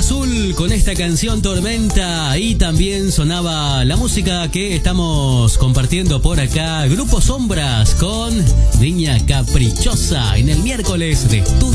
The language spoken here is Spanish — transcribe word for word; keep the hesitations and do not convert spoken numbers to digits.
Azul con esta canción Tormenta, y también sonaba la música que estamos compartiendo por acá, Grupo Sombras con Niña Caprichosa, en el miércoles de Estudio